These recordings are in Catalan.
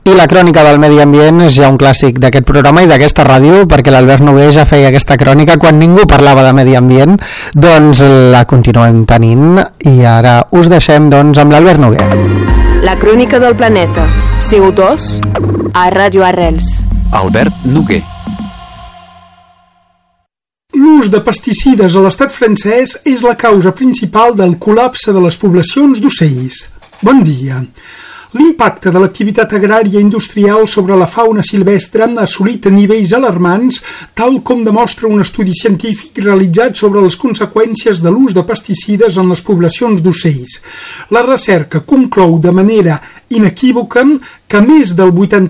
I la crònica del medi ambient és ja un clàssic d'aquest programa i d'aquesta ràdio, perquè l'Albert Noguer ja feia aquesta crònica quan ningú parlava de medi ambient, doncs la continuem tenint i ara us deixem doncs amb l'Albert Noguer. La crònica del planeta, CO2 a Ràdio Arrels. Albert Noguer. L'ús de pesticides a l'estat francès és la causa principal del col·lapse de les poblacions d'ocells. Bon dia. L'impacte de l'activitat agrària industrial sobre la fauna silvestre ha assolit nivells alarmants, tal com demostra un estudi científic realitzat sobre les conseqüències de l'ús de pesticides en les poblacions d'ocells. La recerca conclou de manera inequívoca que més del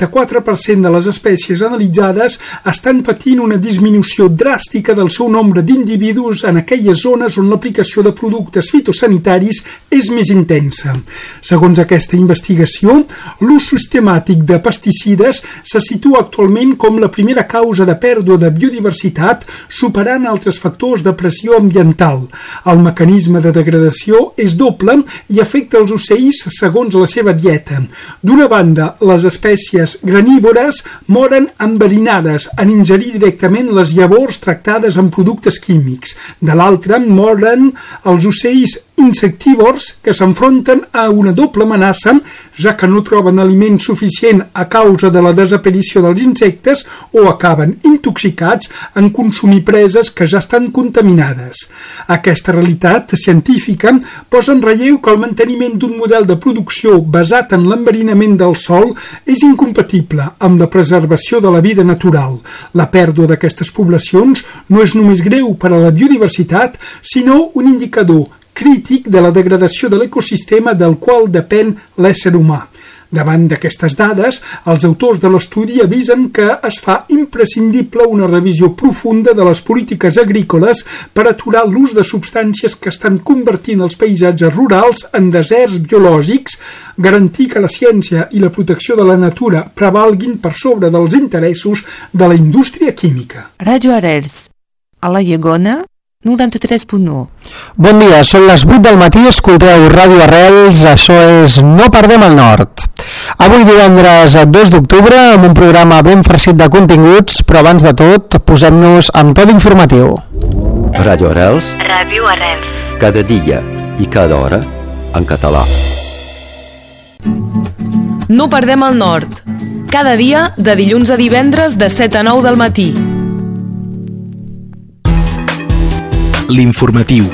84% de les espècies analitzades estan patint una disminució dràstica del seu nombre d'individus en aquelles zones on l'aplicació de productes fitosanitaris és més intensa. Segons aquesta investigació, l'ús sistemàtic de pesticides se situa actualment com la primera causa de pèrdua de biodiversitat, superant altres factors de pressió ambiental. El mecanisme de degradació és doble i afecta els ocells segons la seva dieta. D'una banda, les espècies granívores moren enverinades en ingerir directament les llavors tractades amb productes químics. De l'altra, moren els ocells insectívors que s'enfronten a una doble amenaça, ja que no troben aliment suficient a causa de la desaparició dels insectes o acaben intoxicats en consumir preses que ja estan contaminades. Aquesta realitat científica posa en relleu que el manteniment d'un model de producció basat en l'enverinament del sòl és incompatible amb la preservació de la vida natural. La pèrdua d'aquestes poblacions no és només greu per a la biodiversitat, sinó un indicador crític de la degradació de l'ecosistema del qual depèn l'ésser humà. Davant d'aquestes dades, els autors de l'estudi avisen que es fa imprescindible una revisió profunda de les polítiques agrícoles per aturar l'ús de substàncies que estan convertint els paisatges rurals en deserts biològics, garantir que la ciència i la protecció de la natura prevalguin per sobre dels interessos de la indústria química. Ràdio Arrels, a la Llegona, 93.1. Bon dia, són les 8 del matí, escolteu Ràdio Arrels, això és No Perdem el Nord. Avui divendres 2 d'octubre amb un programa ben farcit de continguts, però abans de tot posem-nos amb tot informatiu. Ràdio Arrels. Ràdio Arrels. Cada dia i cada hora en català. No Perdem el Nord. Cada dia de dilluns a divendres de 7 a 9 del matí. L'informatiu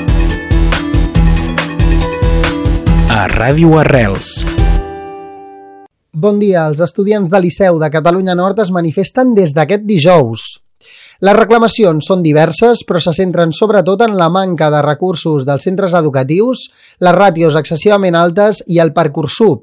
a Ràdio Arrels. Bon dia, els estudiants de Liceu de Catalunya Nord es manifesten des d'aquest dijous. Les reclamacions són diverses, però se centren sobretot en la manca de recursos dels centres educatius, les ràtios excessivament altes i el Parcoursup,